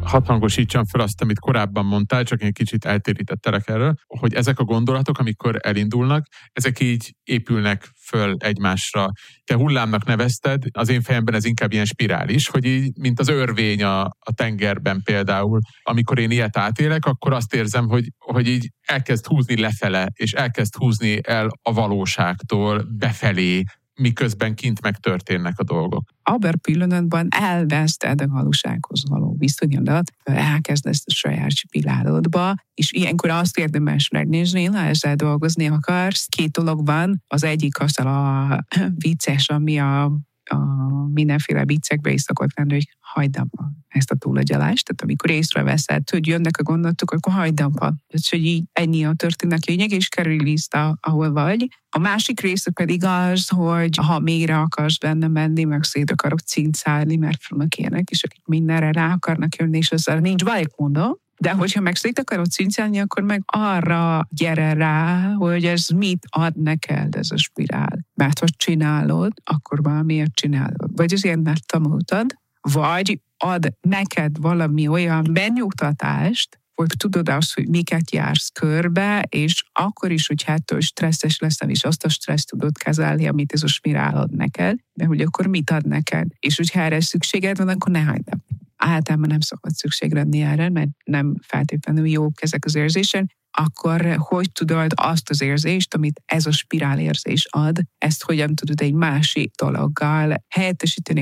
hadd hangosítsam fel azt, amit korábban mondtál, csak egy kicsit eltérítettelek erről, hogy ezek a gondolatok, amikor elindulnak, ezek így épülnek föl egymásra. Te hullámnak nevezted, az én fejemben ez inkább ilyen spirális, hogy így, mint az örvény a tengerben például. Amikor én ilyet átélek, akkor azt érzem, hogy így elkezd húzni lefele, és elkezd húzni el a valóságtól befelé, miközben kint megtörténnek a dolgok. Abban pillanatban elveszted a valósághoz való viszonyodat, elkezdesz a saját spirálodba, és ilyenkor azt érdemes megnézni, ha ezzel dolgozni akarsz. Két dolog van, az egyik az a vicces, ami a mindenféle viccekbe is szokott lenni, hogy hagyd abba ezt a túlagyalást. Tehát amikor észreveszed, hogy jönnek a gondolatok, akkor hagyd abba. Tehát, hogy így ennyi a történet lényeg, és kerülj vissza, ahol vagy. A másik része pedig az, hogy ha mélyre akarsz benne menni, meg szét akarok cincálni, mert vannak ilyenek, és akik mindenre rá akarnak jönni, és ezzel nincs bajkóda. De hogyha meg szét akarod cincálni, akkor meg arra gyere rá, hogy ez mit ad neked ez a spirál. Mert ha csinálod, akkor valamiért csinálod. Vagy azért, mert tanultad, vagy ad neked valami olyan benyugtatást, hogy tudod azt, hogy miket jársz körbe, és akkor is, hogy ettől stresszes leszel, és azt a stresszt tudod kezelni, amit ez a spirál ad neked, de hogy akkor mit ad neked. És hogyha erre szükséged van, akkor ne hagyd el. Általában nem szokott szükség lenni erre, mert nem feltétlenül jók ezek az érzések, akkor hogy tudod azt az érzést, amit ez a spirálérzés ad, ezt hogyan tudod egy másik dologgal helyettesíteni,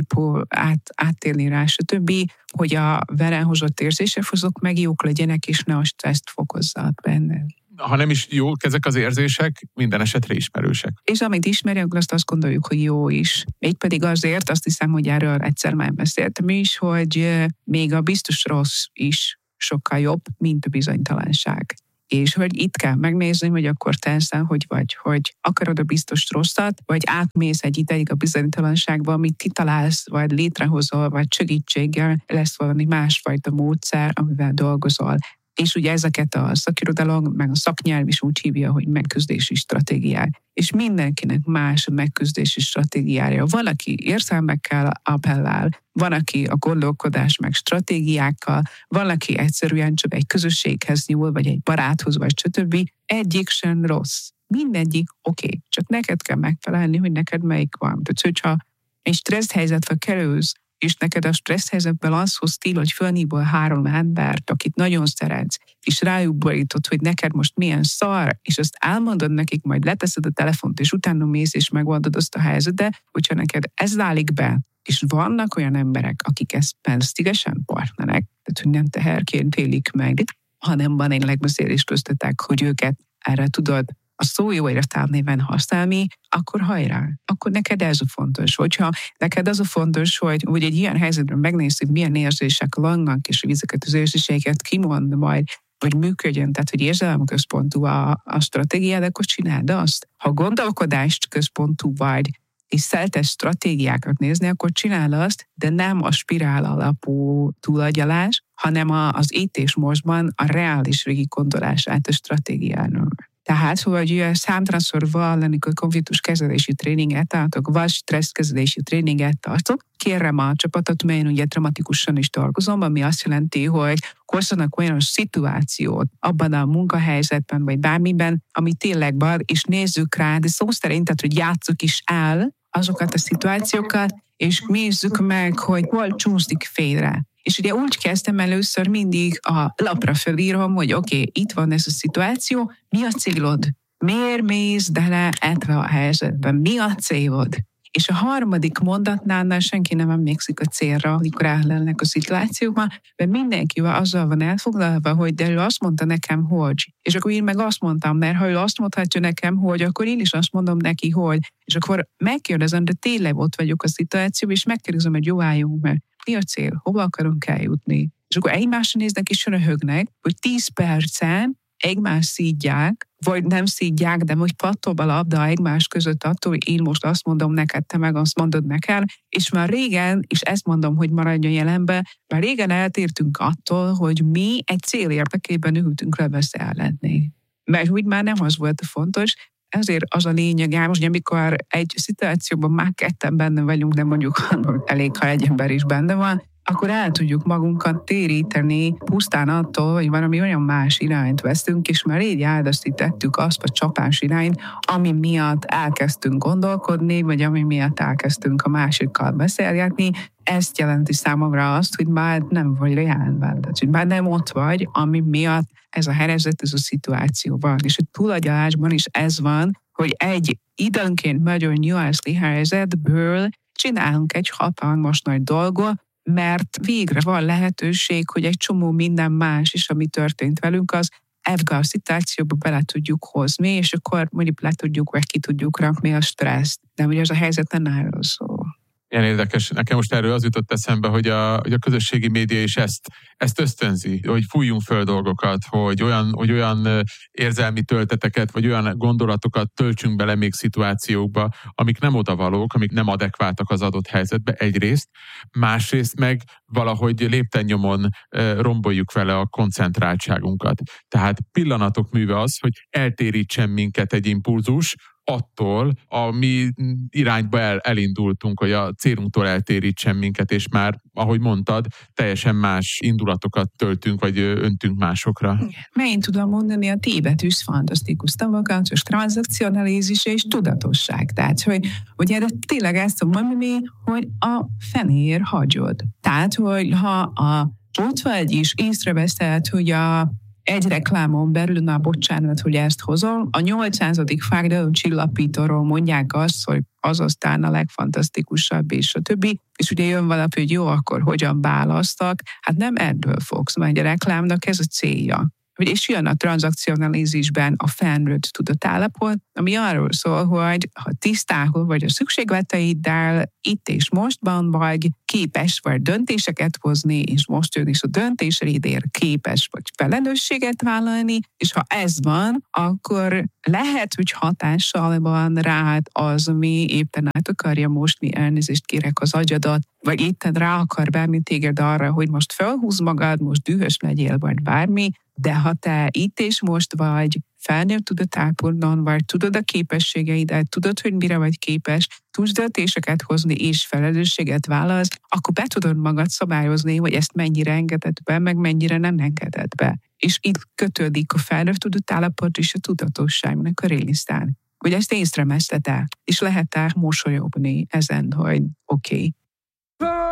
áttérni rá, stb., hogy a vele hozott érzések azok meg jók legyenek, és ne a stresszt fokozzad benne. Ha nem is jók ezek az érzések, minden esetre ismerősek. És amit ismerünk, azt gondoljuk, hogy jó is. Mégpedig azért, azt hiszem, hogy erről egyszer már beszéltem is, hogy még a biztos rossz is sokkal jobb, mint a bizonytalanság. És hogy itt kell megnézni, hogy akkor te ezzel hogy vagy, hogy akarod a biztos rosszat, vagy átmész egy ideig a bizonytalanságba, amit kitalálsz, vagy létrehozol, vagy segítséggel lesz valami másfajta módszer, amivel dolgozol. És ugye ezeket a szakirodalom, meg a szaknyelv is úgy hívja, hogy megküzdési stratégiák. És mindenkinek más a megküzdési stratégiája. Van, aki érzelmekkel appellál, van, aki a gondolkodás meg stratégiákkal, van, aki egyszerűen csak egy közösséghez nyúl, vagy egy baráthoz, vagy stb. Egyik sem rossz. Mindegyik oké. Csak neked kell megfelelni, hogy neked melyik van. Tehát, hogyha egy stressz helyzetbe kerülsz, és neked a stressz helyzetben az hoztál, hogy fölhívol 3 embert, akit nagyon szeretsz, és rájuk borítod, hogy neked most milyen szar, és azt elmondod nekik, majd leteszed a telefont, és utána mész, és megoldod azt a helyzetet, hogyha neked ez válik be, és vannak olyan emberek, akik ezt szívesen partnerek, tehát hogy nem teherként élik meg, hanem van egy megbeszélés köztetek, hogy őket erre tudod a szó jó értelmében használni, akkor hajrá. Akkor neked ez a fontos. Hogyha neked az a fontos, hogy egy ilyen helyzetben megnézzük, milyen érzések vannak, és hogy ezeket az érzéseket kimond majd, hogy működjön, tehát hogy érzelemközpontú a stratégiád, akkor csináld azt. Ha gondolkodást központú vagy, és szeretsz stratégiákat nézni, akkor csinál azt, de nem a spirál alapú túlagyalás, hanem az itt és mostban a reális régi gondolását a stratégiának. Tehát, hogy számtalanszor valamikor konfliktuskezelési tréninget tartok, vagy stresszkezelési tréninget tartok, kérem a csapatot, melyen ugye dramatikusan is dolgozom, ami azt jelenti, hogy hozzanak olyan szituációt abban a munkahelyzetben, vagy bármiben, ami tényleg van, és nézzük rá, de szó szerint, tehát, hogy játsszuk is el azokat a szituációkat, és nézzük meg, hogy hol csúszik félre. És ugye úgy kezdtem először mindig a lapra felírom, hogy oké, itt van ez a szituáció, mi a célod? Miért mész bele ebbe a helyzetben? Mi a célod? És a harmadik mondatnál senki nem emlékszik a célra, amikor állnak a szituációban, mert mindenki azzal van elfoglalva, hogy de ő azt mondta nekem, hogy. És akkor én meg azt mondtam, mert ha ő azt mondhatja nekem, hogy, akkor én is azt mondom neki, hogy. És akkor megkérdezem, de tényleg ott vagyok a szituációban, és megkérdezem, hogy jó álljunk meg. Mi a cél? Hova akarunk eljutni? És akkor egymásra néznek és röhögnek, hogy 10 percen egymást szídják, vagy nem szídják, de hogy pattog a labda egymás között attól, hogy én most azt mondom neked, te meg azt mondod nekem, és már régen, és ezt mondom, hogy maradjon jelenbe, már régen eltértünk attól, hogy mi egy cél érdekében ültünk le beszélgetni. Mert úgy már nem az volt a fontos, ezért az a lényeg, most amikor egy szituációban már ketten benne vagyunk, de mondjuk elég, ha egy ember is benne van, akkor el tudjuk magunkat téríteni pusztán attól, hogy valami olyan más irányt vesztünk, és már így eldesztítettük azt a csapás irányt, ami miatt elkezdtünk gondolkodni, vagy ami miatt elkezdtünk a másikkal beszélgetni. Ezt jelenti számomra azt, hogy már nem vagy reálban, tehát hogy már nem ott vagy, ami miatt ez a helyzet, ez a szituáció van. És a túlagyalásban is ez van, hogy egy időnként nagyon nyuaszli helyzetből csinálunk egy hatalmas nagy dolgot, mert végre van lehetőség, hogy egy csomó minden más is, ami történt velünk, az ebbe a szituációba bele tudjuk hozni, és akkor mondjuk le tudjuk, vagy ki tudjuk rakni a stresszt. De ugye ez a helyzet nem erről szól. Ilyen érdekes. Nekem most erről az jutott eszembe, hogy a közösségi média is ezt ösztönzi, hogy fújjunk föl dolgokat, hogy olyan érzelmi tölteteket, vagy olyan gondolatokat töltsünk bele még szituációkba, amik nem odavalók, amik nem adekváltak az adott helyzetbe egyrészt, másrészt meg valahogy léptennyomon romboljuk vele a koncentráltságunkat. Tehát pillanatok műve az, hogy eltérítsen minket egy impulzus, attól, ami irányba elindultunk, hogy a célunktól eltérítsen minket, és már, ahogy mondtad, teljesen más indulatokat töltünk, vagy öntünk másokra. Én tudom mondani a T-betűs fantasztikus szavakat, és tranzakcionalizmus és tudatosság. Tehát, hogy erre tényleg ezt mondani, hogy a fenér hagyod. Tehát, hogy ha ott vagy is észreveszed, hogy egy reklámon belül, bocsánat, hogy ezt hozom, a 800. fájdalomcsillapítóról mondják azt, hogy az aztán a legfantasztikusabb, és a többi, és ugye jön valami, hogy jó, akkor hogyan választak, hát nem ebből fogsz, mert a reklámnak ez a célja. És jön a tranzakcionalizmusban a felnőtt tudatállapot, ami arról szól, hogy ha tisztában vagy a szükségleteiddel, itt és mostban vagy, képes vagy döntéseket hozni, és most jön is a döntéseidért képes vagy felelősséget vállalni, és ha ez van, akkor lehet, hogy hatással van rád az, ami éppen át akarja mosni, elnézést kérek az agyadat, vagy éppen rá akar bármi téged arra, hogy most felhúz magad, most dühös legyél, vagy bármi, de ha te itt és most vagy, felnőtt tudatállapotban vagy, tudod a képességeidet, tudod, hogy mire vagy képes, tudsz döntéseket hozni és felelősséget vállalsz, akkor be tudod magad szabályozni, hogy ezt mennyire engeded be, meg mennyire nem engeded be. És itt kötődik a felnőtt tudatállapot és a tudatosságnak a résztán. Hogy ezt észreveszed el, és lehet mosolyogni ezen, hogy oké.